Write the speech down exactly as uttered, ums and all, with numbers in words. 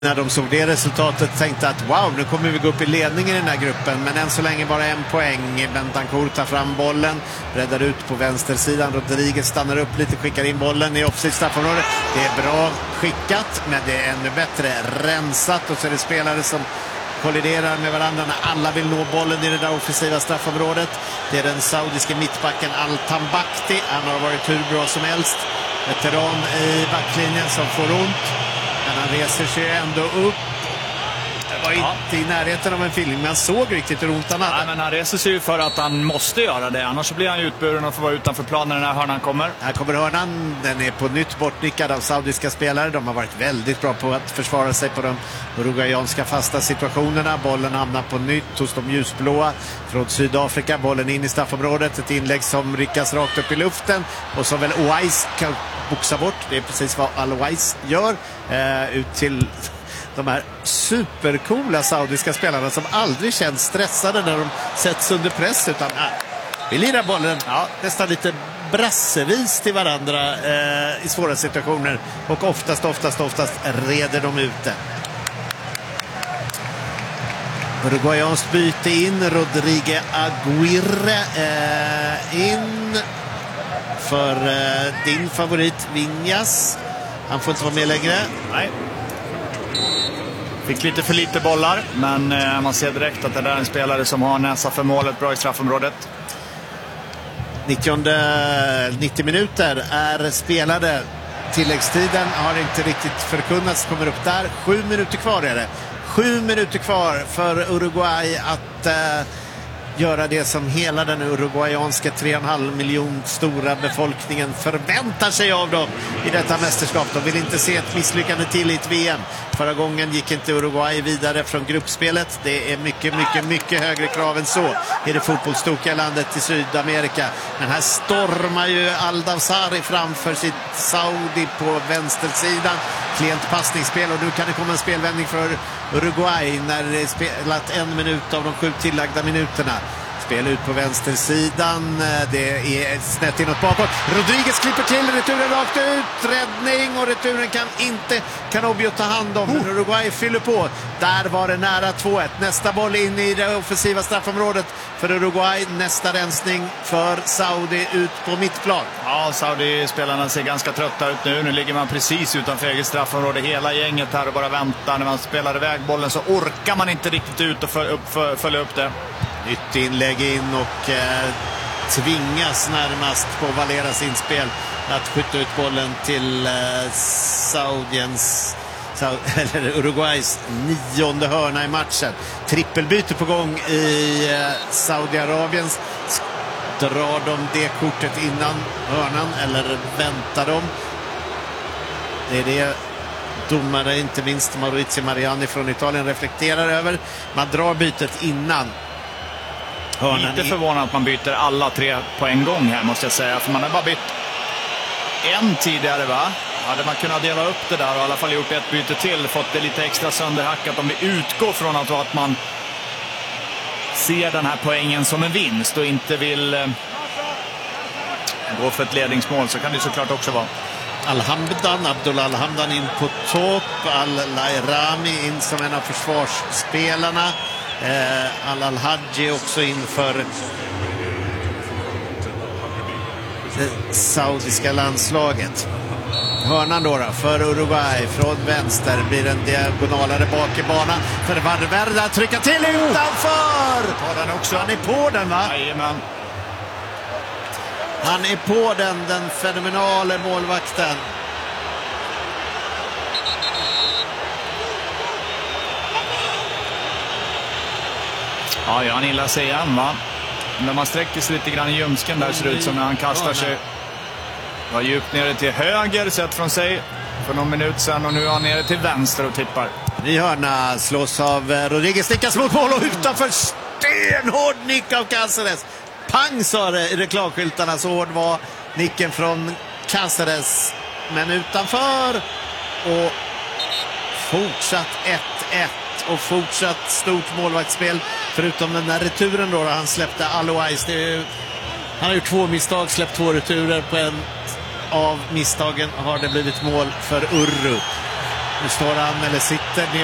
När de såg det resultatet tänkte att wow, nu kommer vi gå upp i ledningen i den här gruppen. Men än så länge bara en poäng. Bentancur tar fram bollen, breddar ut på vänstersidan. Rodriguez stannar upp lite, skickar in bollen i offside straffområdet. Det är bra skickat, men det är ännu bättre rensat. Och så är det spelare som kolliderar med varandra när alla vill nå bollen i det där offensiva straffområdet. Det är den saudiska mittbacken Al-Tambakti. Han har varit hur bra som helst. Veteran i backlinjen som får ont. Men han reser sig ändå upp. Det var ja. inte i närheten av en film, men han såg riktigt hur ont han hade. Ja, men han reser sig ju för att han måste göra det. Annars så blir han utburen och får vara utanför planen när hörnan kommer. Här kommer hörnan. Den är på nytt bortnickad av saudiska spelare. De har varit väldigt bra på att försvara sig på de uruguayanska fasta situationerna. Bollen hamnar på nytt hos de ljusblåa från Sydafrika. Bollen in i straffområdet. Ett inlägg som ryckas rakt upp i luften. Och som väl Owais kan boxa bort. Det är precis vad Al-Owais gör. Eh, ut till de här supercoola saudiska spelarna som aldrig känns stressade när de sätts under press, utan äh, vi lirar bollen ja, nästan lite brassevis till varandra eh, i svåra situationer, och oftast, oftast, oftast reder de ut det. Uruguayanskt byte in, Rodrigue Aguirre eh, in för eh, din favorit Viñas. Han får inte vara med längre. Nej. Fick lite för lite bollar, men eh, man ser direkt att det där är en spelare som har näsa för målet bra i straffområdet. nittio minuter är spelade. Tilläggstiden har inte riktigt förkunnats, kommer upp där. Sju minuter kvar är det. Sju minuter kvar för Uruguay att eh, göra det som hela den uruguayanska tre och en halv miljon stora befolkningen förväntar sig av dem i detta mästerskap. De vill inte se ett misslyckande till i ett V M. Förra gången gick inte Uruguay vidare från gruppspelet. Det är mycket, mycket, mycket högre krav än så i det fotbollstokiga landet i Sydamerika. Men här stormar ju Al-Dawsari framför sitt Saudi på vänstersidan. Klent passningsspel, och nu kan det komma en spelvändning för Uruguay när det är spelat en minut av de sju tillagda minuterna. Spel ut på vänstersidan. Det är snett inåt bakåt. Rodriguez klipper till, returen rakt ut. Räddning, och returen kan inte Canobio ta hand om. Oh. Uruguay fyller på. Där var det nära två ett. Nästa boll in i det offensiva straffområdet för Uruguay. Nästa rensning för Saudi ut på mittplan. Ja, Saudi-spelarna ser ganska trötta ut nu. Nu ligger man precis utanför eget straffområde. Hela gänget här och bara väntar. När man spelar iväg bollen så orkar man inte riktigt ut och följa upp, följa upp det. Nytt inlägg in, och eh, tvingas närmast på Valeras inspel att skjuta ut bollen till eh, Saudiens Saud eller Uruguays nionde hörna i matchen. Trippelbyte på gång i eh, Saudiarabien. Drar de det kortet innan hörnan eller väntar de? Det är det domare, inte minst Maurizio Mariani från Italien, reflekterar över. Man drar bytet innan. Lite förvånad att man byter alla tre på en gång här, måste jag säga. För man har bara bytt en tidigare, va? Hade man kunnat dela upp det där och i alla fall gjort ett byte till, fått det lite extra sönderhackat. Om vi utgår från att, att man ser den här poängen som en vinst och inte vill eh, gå för ett ledningsmål, så kan det såklart också vara. Al-Hamdan, Abdullah Al-Hamdan in på topp. Al-Lairami in som en av försvarsspelarna. Eh, Al-Al-Hadji också inför det saudiska landslaget. Hörnan då, då för Uruguay från vänster, blir en diagonalare bak i banan för Valverde att trycka till utanför. Tar den också. Han är på den, va? Jajamän. Han är på den, den fenomenala målvakten. Ja, ja, han illa sig igen, va? När man sträcker sig lite grann i ljumsken där, ser det ut som när han kastar sig. Var djupt nere till höger sett från sig för någon minut sedan, och nu är han nere till vänster och tippar. Ny hörna slås av Rodriguez, stickas mot mål och utanför, stenhård nick av Cáceres. Pang, sa det i reklamskyltarna, så hård var nicken från Cáceres. Men utanför, och fortsatt ett ett. Och fortsatt stort målvaktsspel, förutom den där returen då, då han släppte Al-Owais. Han har gjort två misstag, släppt två returer. På en av misstagen har det blivit mål för Urru. Nu står han, eller sitter ner